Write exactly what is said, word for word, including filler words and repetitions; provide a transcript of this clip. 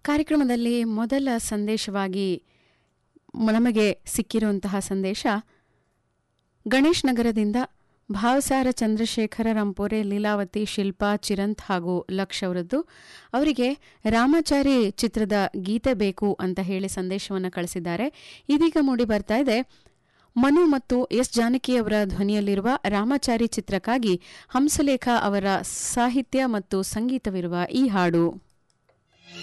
ಕಾರ್ಯಕ್ರಮದಲ್ಲಿ ಮೊದಲ ಸಂದೇಶವಾಗಿ ನಮಗೆ ಸಿಕ್ಕಿರುವಂತಹ ಸಂದೇಶ ಗಣೇಶ್ ನಗರದಿಂದ ಭಾವಸಾರ ಚಂದ್ರಶೇಖರ ರಂಪೋರೆ, ಲೀಲಾವತಿ, ಶಿಲ್ಪಾ, ಚಿರಂತ್ ಹಾಗೂ ಲಕ್ಷ್ ಅವರದ್ದು. ಅವರಿಗೆ ರಾಮಾಚಾರಿ ಚಿತ್ರದ ಗೀತೆ ಬೇಕು ಅಂತ ಹೇಳಿ ಸಂದೇಶವನ್ನು ಕಳಿಸಿದ್ದಾರೆ. ಇದೀಗ ಮೂಡಿ ಬರ್ತಾ ಇದೆ ಮನು ಮತ್ತು ಎಸ್ ಜಾನಕಿ ಅವರ ಧ್ವನಿಯಲ್ಲಿರುವ ರಾಮಾಚಾರಿ ಚಿತ್ರಕ್ಕಾಗಿ ಹಂಸಲೇಖ ಅವರ ಸಾಹಿತ್ಯ ಮತ್ತು ಸಂಗೀತವಿರುವ ಈ ಹಾಡು.